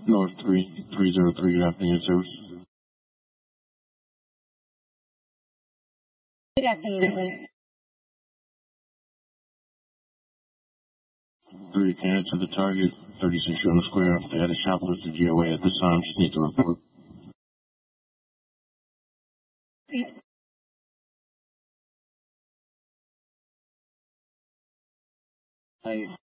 North 3303, good afternoon, service. Good afternoon. 3 candidates to the target, 36 Shona Square. They had a shoplifted GOA at this time. Just need to report. Hi.